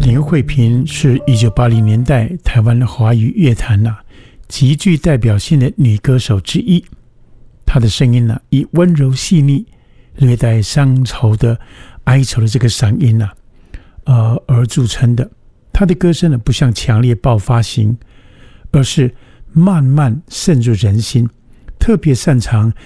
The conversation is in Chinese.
林慧萍是1980年代台湾华语乐坛极具代表性的女歌手之一。她的声音以温柔细腻、略带伤愁的哀愁的这个嗓音而著称的。她的歌声不像强烈爆发型，而是慢慢渗入人心，特别擅长